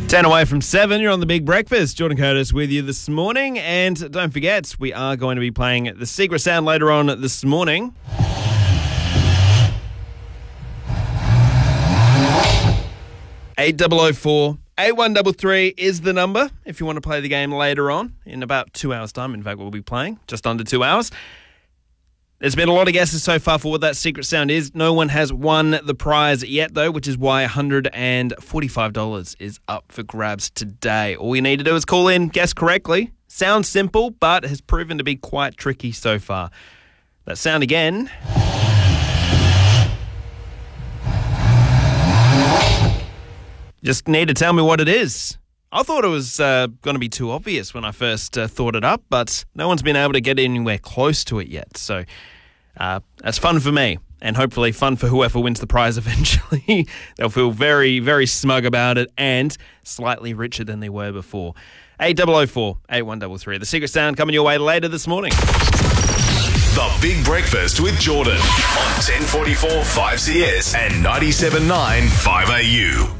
10 away from 7, you're on The Big Breakfast. Jordan Curtis with you this morning. And don't forget, we are going to be playing The Secret Sound later on this morning. 8004 8133 is the number if you want to play the game later on in about 2 hours' time. In fact, we'll be playing just under 2 hours. There's been a lot of guesses so far for what that secret sound is. No one has won the prize yet, though, which is why $145 is up for grabs today. All you need to do is call in, guess correctly. Sounds simple, but has proven to be quite tricky so far. That sound again. Just need to tell me what it is. I thought it was going to be too obvious when I first thought it up, but no one's been able to get anywhere close to it yet. So that's fun for me, and hopefully fun for whoever wins the prize eventually. They'll feel very, very smug about it and slightly richer than they were before. 8004 8133. The secret sound coming your way later this morning. The Big Breakfast with Jordan on 1044 5CS and 97.9 5AU.